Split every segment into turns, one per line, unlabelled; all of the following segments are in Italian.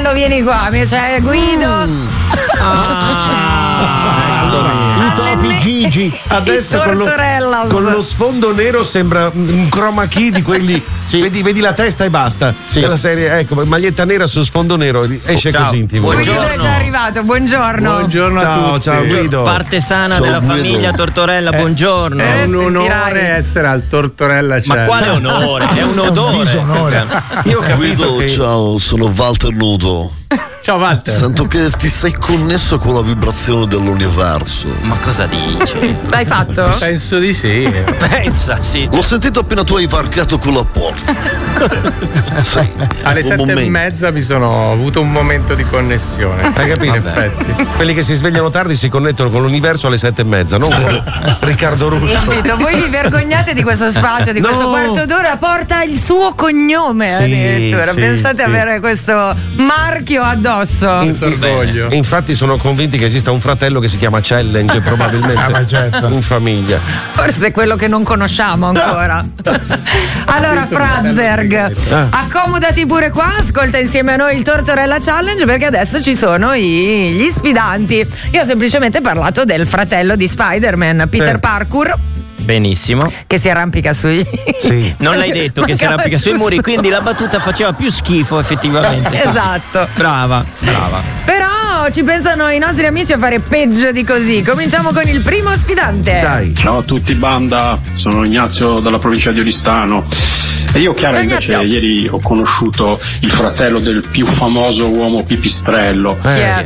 fratello, vieni qua, c'è Guido.
I topi Gigi
adesso con lo sfondo nero sembra un chroma key di quelli. Vedi la testa e basta. Della serie, ecco, maglietta nera su sfondo nero, esce così intimo.
Guido è già arrivato, buongiorno.
Buongiorno a tutti.
Ciao Guido.
Parte sana della famiglia Tortorella, buongiorno.
È un onore essere al Tortorella Challenge.
Ma quale onore? È un odore.
Io ho capito
Guido,
che...
ciao, sono Walter Nudo.
Ciao Walter.
Sento che ti sei connesso con la vibrazione dell'universo.
Ma cosa dici?
L'hai fatto?
Penso di sì.
Pensa, sì.
L'ho sentito appena tu hai varcato con la porta. Sì,
Alle
un
7:30 mi sono avuto un momento di connessione.
Hai capito?
Effetti.
Quelli che si svegliano tardi si connettono con l'universo alle 7:30, non con Riccardo Russo.
Capito? Voi vi vergognate di questo spazio, di questo quarto d'ora, porta il suo cognome addirittura. Pensate avere questo marchio addosso.
Orgoglio.
E infatti sono convinti che esista un fratello che si chiama Challenge, probabilmente in famiglia.
Forse è quello che non conosciamo ancora. Allora, Frazerg, accomodati pure qua, ascolta insieme a noi il Tortorella Challenge, perché adesso ci sono gli sfidanti. Io ho semplicemente parlato del fratello di Spider-Man, Peter Parkour.
Benissimo.
Che si arrampica sui.
Sì.
Non l'hai detto che si arrampica sui muri, quindi la battuta faceva più schifo effettivamente.
Esatto.
Brava.
Però ci pensano i nostri amici a fare peggio di così. Cominciamo con il primo sfidante.
Dai.
Ciao a tutti banda, sono Ignazio dalla provincia di Oristano. E io, Chiara, invece ieri ho conosciuto il fratello del più famoso uomo pipistrello.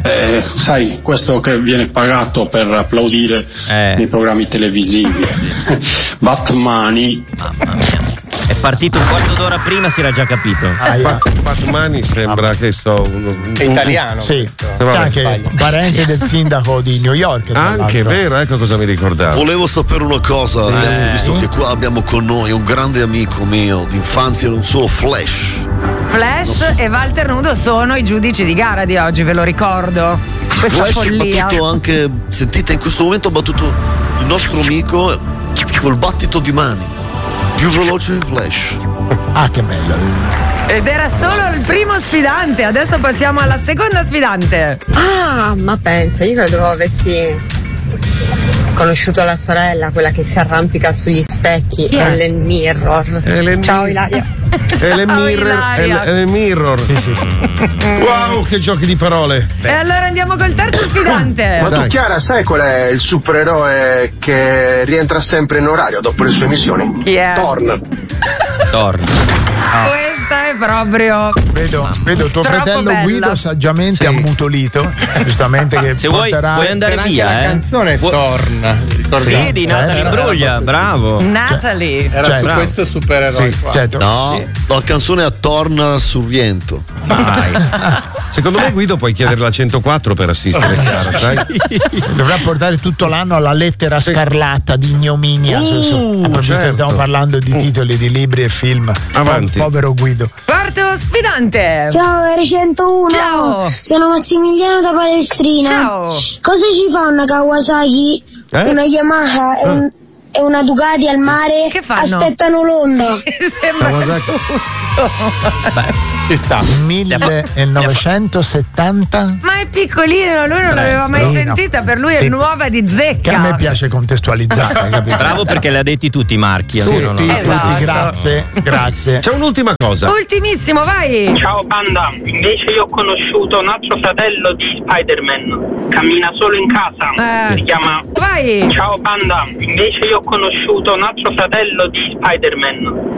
Sai, questo che viene pagato per applaudire nei programmi televisivi. Batmani.
Mamma mia. È partito un quarto d'ora prima, si era già capito.
Batmani sembra che
È italiano.
Sì, anche parente del sindaco di New York.
Anche vero, ecco cosa mi ricordavo.
Volevo sapere una cosa, ragazzi, visto che qua abbiamo con noi un grande amico mio d'infanzia, non solo Flash
E Walter Nudo sono i giudici di gara di oggi, ve lo ricordo. Questa
Flash
follia.
ha battuto anche, sentite, in questo momento ha battuto il nostro amico col battito di mani. Più veloce di Flash.
Che bello.
Ed era solo il primo sfidante. Adesso passiamo alla seconda sfidante.
Ma pensa, io credo avessi conosciuto la sorella, quella che si arrampica sugli specchi, Ellen Mirror. Ciao Ilaria.
Ellen Mirror. Sì. Wow, che giochi di parole.
E allora andiamo col terzo sfidante.
Ma tu, Chiara, sai qual è il supereroe che rientra sempre in orario dopo le sue missioni?
Chi è?
Thorn.
Questa è proprio.
Vedo tuo
troppo
fratello
bella.
Guido saggiamente ammutolito. Giustamente che
se vuoi andare via,
la canzone Thorn.
Sì, di Natalie Imbruglia, bravo.
Natalie.
Era su questo supereroe qua.
Certo.
No, la canzone a Torna sul riento.
Secondo me Guido puoi chiedere la 104 per assistere Chiara, sai?
Dovrà portare tutto l'anno alla lettera scarlatta di ignominia.
Certo.
Stiamo parlando di titoli di libri e film.
Avanti.
Povero Guido.
Quarto sfidante.
Ciao R101.
Ciao.
Sono Massimiliano da Palestrina.
Ciao.
Cosa ci fa una Kawasaki, una Yamaha e una Ducati al mare?
Che fanno?
Aspettano l'onda.
Sembra giusto.
Ci sta.
1970.
Ma è piccolino, lui non l'aveva mai sentita, per lui è nuova di zecca.
Che a me piace contestualizzare, capito?
Bravo, perché le ha detti tutti i marchi.
Grazie.
C'è un'ultima cosa.
Ultimissimo, vai.
Ciao banda, invece io ho conosciuto un altro fratello di Spider-Man, cammina solo in casa, si chiama.
Vai.
Ciao banda, invece io ho conosciuto un altro fratello di Spider-Man,